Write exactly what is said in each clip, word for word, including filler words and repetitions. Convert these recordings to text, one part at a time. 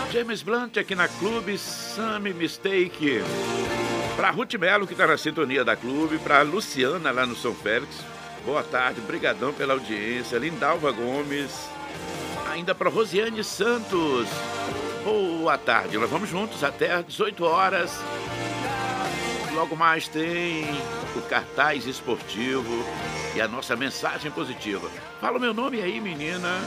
James Blunt aqui na Clube, Some Mistake. Pra Ruth Melo, que tá na sintonia da Clube, pra Luciana lá no São Félix, boa tarde, brigadão pela audiência. Lindalva Gomes, ainda pra Rosiane Santos, boa tarde. Nós vamos juntos até às dezoito horas. Logo mais tem o cartaz esportivo e a nossa mensagem positiva. Fala o meu nome aí, menina.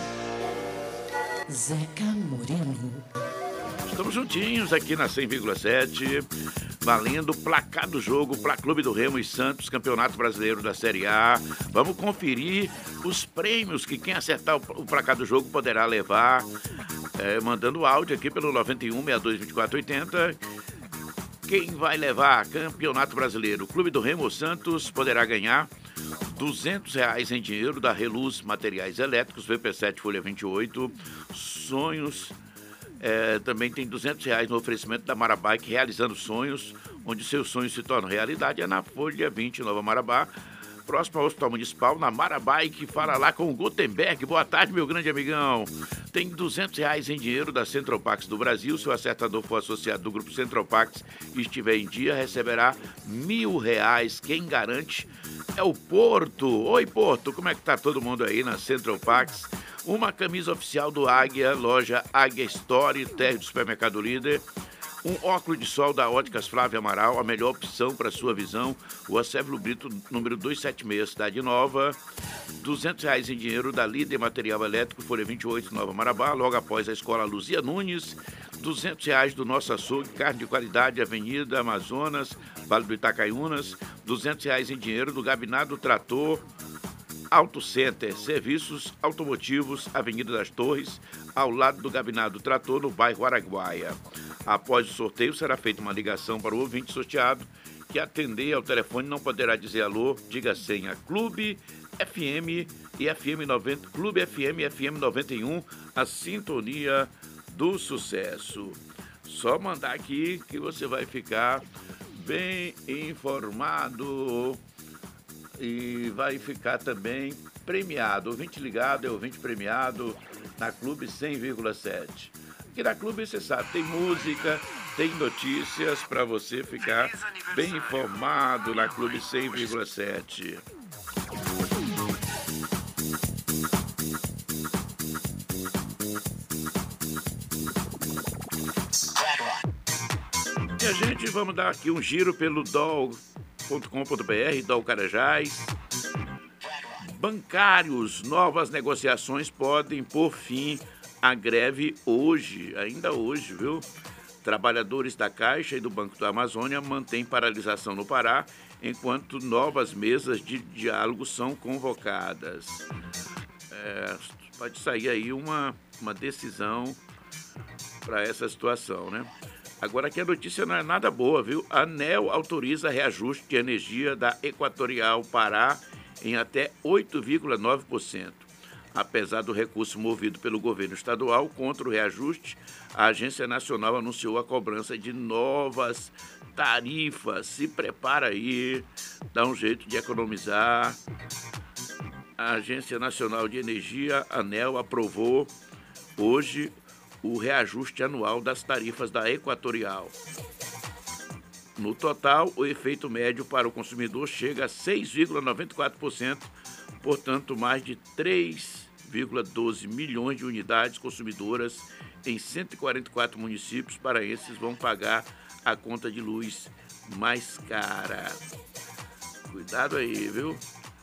Zeca Moreno. Estamos juntinhos aqui na cem vírgula sete, valendo o placar do jogo para Clube do Remo e Santos, Campeonato Brasileiro da Série A. Vamos conferir os prêmios que quem acertar o placar do jogo poderá levar, é, mandando áudio aqui pelo nove um, seis dois, dois quatro oito zero. Quem vai levar Campeonato Brasileiro, Clube do Remo ou Santos, poderá ganhar duzentos reais em dinheiro da Reluz Materiais Elétricos, V P sete Folha vinte e oito. Sonhos, é, também tem duzentos reais no oferecimento da Marabike, realizando sonhos, onde seus sonhos se tornam realidade. É na Folha vinte, Nova Marabá, próximo ao Hospital Municipal, na Marabike. Fala lá com o Gutenberg. Boa tarde, meu grande amigão. Tem duzentos reais em dinheiro da Central Pax do Brasil. Se o acertador for associado do grupo Central Pax e estiver em dia, receberá mil reais. Quem garante é o Porto. Oi, Porto, como é que tá todo mundo aí na Central Pax? Uma camisa oficial do Águia, loja Águia Store, térreo do Supermercado Líder. Um óculos de sol da Óticas Flávia Amaral, a melhor opção para sua visão. Rua Sérvio Brito, número duzentos e setenta e seis, Cidade Nova. duzentos reais em dinheiro da Líder Material Elétrico, Folha vinte e oito, Nova Marabá, logo após a Escola Luzia Nunes. duzentos reais do Nosso Açougue, carne de qualidade, Avenida Amazonas, Vale do Itacaiunas. duzentos reais em dinheiro do Gabinado Trator Auto Center, serviços automotivos, Avenida das Torres, ao lado do Gabinado Trator, no bairro Araguaia. Após o sorteio, será feita uma ligação para o ouvinte sorteado, que atender ao telefone não poderá dizer alô, diga senha Clube F M e F M noventa, Clube F M e F M noventa e um, a sintonia do sucesso. Só mandar aqui que você vai ficar bem informado e vai ficar também premiado. Ouvinte ligado é ouvinte premiado na Clube cem vírgula sete. Aqui na Clube, você sabe, tem música, tem notícias para você ficar bem informado na Clube cem vírgula sete. E a gente vamos dar aqui um giro pelo D O L ponto com ponto B R, D O L Carajás. Bancários, novas negociações podem pôr fim à greve hoje, ainda hoje, viu? Trabalhadores da Caixa e do Banco da Amazônia mantêm paralisação no Pará, enquanto novas mesas de diálogo são convocadas. É, pode sair aí uma, uma decisão para essa situação, né? Agora aqui a notícia não é nada boa, viu? A ANEEL autoriza reajuste de energia da Equatorial Pará em até oito vírgula nove por cento. Apesar do recurso movido pelo governo estadual contra o reajuste, a Agência Nacional anunciou a cobrança de novas tarifas. Se prepara aí, dá um jeito de economizar. A Agência Nacional de Energia, ANEEL, aprovou hoje o reajuste anual das tarifas da Equatorial. No total, o efeito médio para o consumidor chega a seis vírgula noventa e quatro por cento, portanto, mais de três vírgula doze milhões de unidades consumidoras em cento e quarenta e quatro municípios paraenses vão pagar a conta de luz mais cara. Cuidado aí, viu?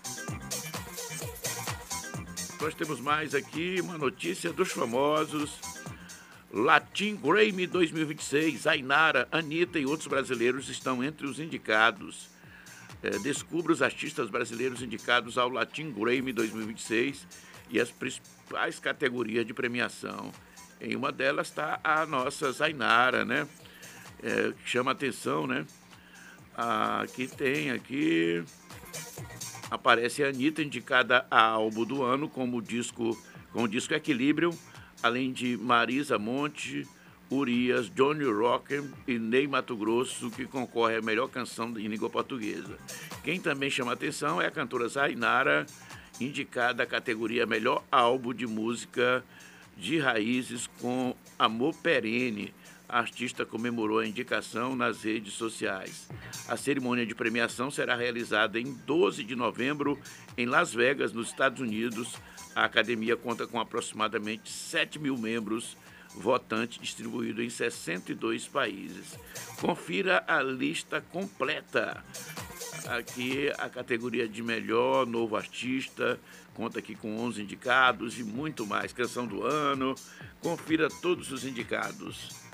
Nós temos mais aqui uma notícia dos famosos. Latin Grammy dois mil e vinte e seis, Ainara, Anitta e outros brasileiros estão entre os indicados. É, descubra os artistas brasileiros indicados ao Latin Grammy dois mil e vinte e seis e as principais categorias de premiação. Em uma delas está a nossa Ainara, né? É, que chama atenção, né? Aqui tem, aqui aparece a Anitta indicada a álbum do ano como disco, com o disco Equilibrium, além de Marisa Monte, Urias, Johnny Rocker e Ney Matogrosso, que concorre à melhor canção em língua portuguesa. Quem também chama atenção é a cantora Zainara, indicada à categoria Melhor Álbum de Música de raízes com amor perene. A artista comemorou a indicação nas redes sociais. A cerimônia de premiação será realizada em doze de novembro em Las Vegas, nos Estados Unidos. A academia conta com aproximadamente sete mil membros votantes distribuídos em sessenta e dois países. Confira a lista completa. Aqui a categoria de melhor novo artista conta aqui com onze indicados e muito mais. Canção do ano. Confira todos os indicados.